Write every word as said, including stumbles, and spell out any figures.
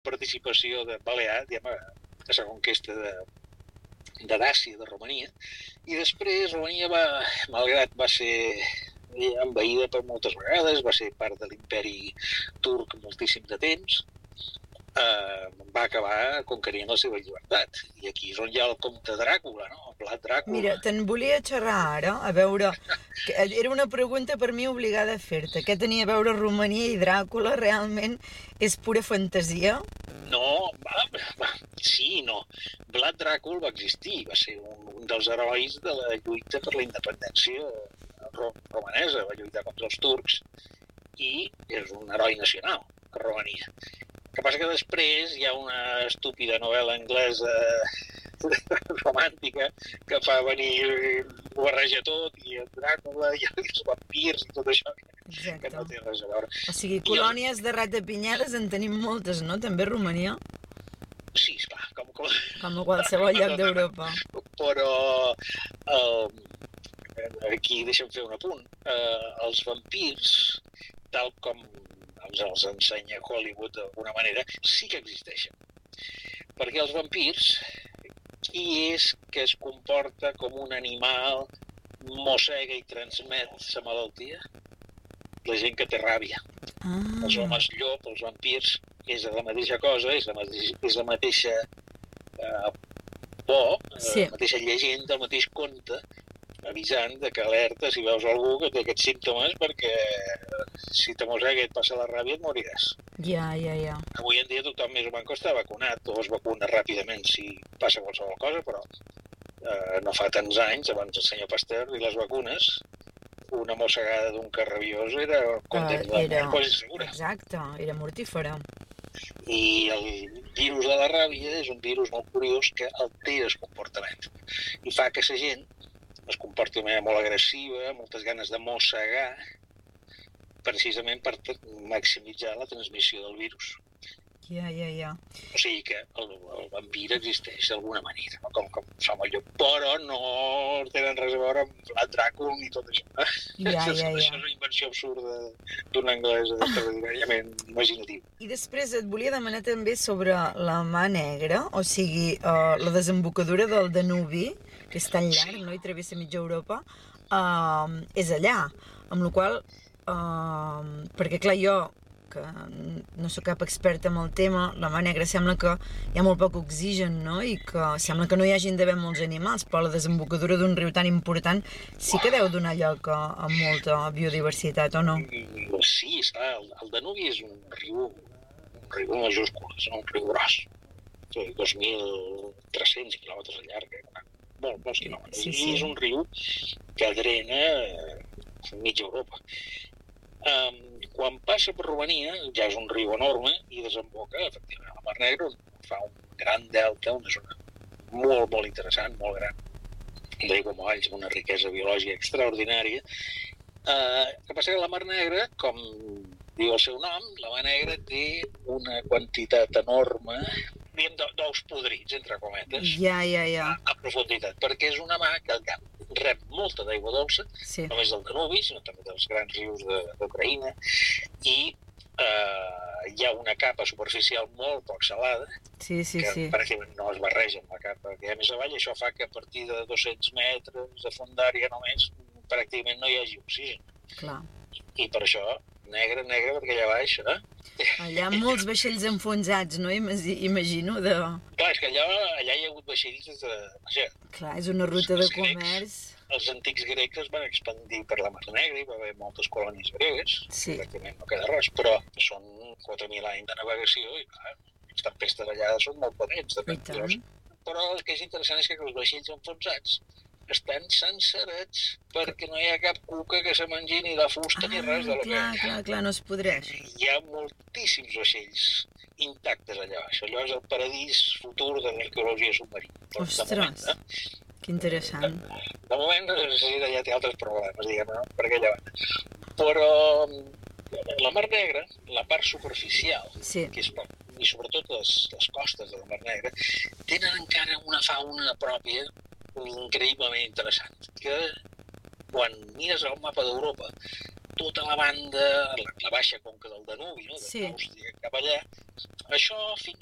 participació de Balear, diguem, a la conquesta de, de Dàcia, de Romania, i després Romania, va, malgrat va ser envaïda per moltes vegades, va ser part de l'imperi turc moltíssim de temps, eh, va acabar conquerint la seva llibertat. I aquí és on hi ha el comte Dràcula, no? El Vlad Dràcula. Mira, te'n volia xerrar ara, a veure... Que era una pregunta per mi obligada a fer-te. Què tenia a veure Romania i Dràcula? Realment és pura fantasia? No, va, va, sí i no. Vlad Dràcula va existir, va ser un, un dels herois de la lluita per la independència romanesa, va lluitar contra els turcs i és un heroi nacional de Romania. El que passa que després hi ha una estúpida novel·la anglesa romàntica que fa venir, ho barreja tot, i el Dràcula i els vampirs i tot això, Exacte. Que no té res a veure. O sigui, colònies de ratapinyades en tenim moltes, no? També a Romania? Sí, esclar, com, com... com a qualsevol lloc d'Europa. Però eh, aquí deixa'm fer un apunt. Eh, els vampirs, tal com ens els ensenya Hollywood d'alguna manera, sí que existeixen. Perquè els vampirs, qui és que es comporta com un animal, mossega i transmet la malaltia? La gent que té ràbia. Ah. Els homes llop, els vampirs, és la mateixa cosa, és la mateixa, és la mateixa eh, por, Sí. la mateixa llegenda, el mateix conte, avisant de que alerta si veus algú que té aquests símptomes, perquè si te mossega i et passa la ràbia et moriràs. Ja, ja, ja. Avui en dia tothom més o menys està vacunat, o es vacuna ràpidament si passa qualsevol cosa, però eh, no fa tants anys, abans el senyor Pasteur i les vacunes, una mossegada d'un carrabiós era condemnada, Uh, era... quasi segura. Exacte, era mortífera. I el virus de la ràbia és un virus molt curiós que altera el comportament i fa que la gent es comporti de manera molt agressiva, moltes ganes de mossegar, precisament per maximitzar la transmissió del virus. Ja, ja, ja. O sigui que el, el vampir existeix d'alguna manera, no? com, com som el llop, però no tenen res a veure amb Vlad Dràcula ni tot això. Eh? Ja, ja, ja. Això és una invenció absurda d'un anglès extraordinàriament imaginatiu. I després et volia demanar també sobre la Mar Negra, o sigui, uh, la desembocadura del Danubi, que és tan llarg, Sí. no? I travessa mitja Europa, uh, és allà, amb la qual uh, perquè clar, jo que no sóc cap experta en el tema, la Mar Negra sembla que hi ha molt poc oxigen, no? I que sembla que no hi hagin d'haver molts animals, però la desembocadura d'un riu tan important sí que deu donar lloc a, a molta biodiversitat, o no? Sí, esclar, el, el Danubi és un riu, un riu majúscul, és un riu gros, dos mil tres-cents quilòmetres de llarg, molt, molts quilòmetres, Sí, i sí. és un riu que drena eh, mitja Europa. Um, quan passa per Romania, ja és un riu enorme i desemboca, efectivament, a la Mar Negra, on fa un gran delta, una zona molt, molt interessant, molt gran, d'aiguamolls, amb una riquesa biològica extraordinària. Uh, el que passa que la Mar Negra, com diu el seu nom, la Mar Negra té una quantitat enorme, diguem, d'ous podrits, entre cometes, Ja, ja, ja. a profunditat, perquè és una mar que rep molta d'aigua dolça, Sí. no només del Danubi, sinó també dels grans rius d'Ucraïna, i eh, hi ha una capa superficial molt poc salada, Sí, sí, que sí. pràcticament no es barreja amb la capa que hi ha més avall, i això fa que a partir de dos-cents metres de fondària només pràcticament no hi hagi oxigen. Clar. I per això, negre, negre, perquè allà baix, eh? Allà molts vaixells enfonsats, no? Imagi- Imagino de... Clar, és que allà, allà hi ha hagut vaixells des de... Vaja, Clar, és una ruta de Els grecs. comerç. els antics grecs es van expandir per la Mar Negra, hi va haver moltes colònies gregues, Sí. pràcticament no queda res, però són quatre mil anys de navegació i clar, les tempestes allà són molt potents. I tant. Però el que és interessant és que els vaixells enfonsats estan sencerets perquè no hi ha cap cuca que se mengi ni la fusta ni res de Ah, lo clar, que... clar, clar, no es podreix. Hi ha moltíssims vaixells intactes allà baix. Allò és el paradís futur de l'arqueologia submarina. De Ostres. moment, eh? Que interessant. De moment, sí, ja té altres problemes, diguem, no? Per aquella banda. Però la Mar Negra, la part superficial, Sí. que és, i sobretot les, les costes de la Mar Negra, tenen encara una fauna pròpia increïblement interessant, que quan mires el mapa d'Europa, tota la banda, la, la baixa conca del Danubi, no? De Sí. Nàustia cap allà, això fins